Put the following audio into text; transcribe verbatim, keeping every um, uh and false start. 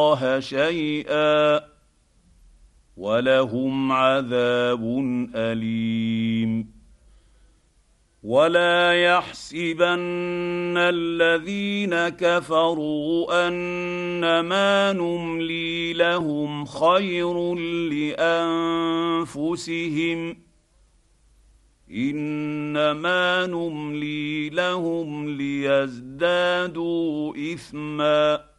الله شيئا ولهم عذاب أليم. ولا يحسبن الذين كفروا أنما نملي لهم خير لأنفسهم إنما نملي لهم ليزدادوا إثما